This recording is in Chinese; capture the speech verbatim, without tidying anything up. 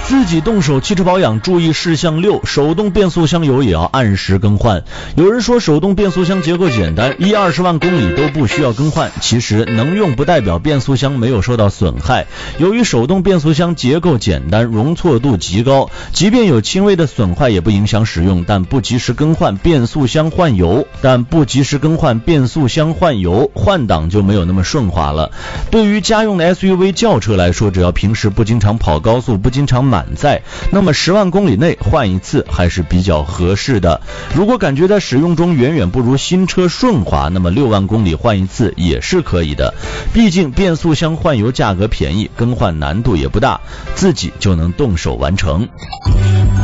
自己动手汽车保养注意事项六：手动变速箱油也要按时更换。有人说手动变速箱结构简单，一二十万公里都不需要更换，其实能用不代表变速箱没有受到损害。由于手动变速箱结构简单，容错度极高，即便有轻微的损坏也不影响使用，但不及时更换变速箱换油，但不及时更换变速箱换油，换挡就没有那么顺滑了。对于家用的 S U V 轿车来说，只要平时不经常跑高速，不经常满载，那么十万公里内换一次还是比较合适的。如果感觉在使用中远远不如新车顺滑，那么六万公里换一次也是可以的。毕竟变速箱换油价格便宜，更换难度也不大，自己就能动手完成。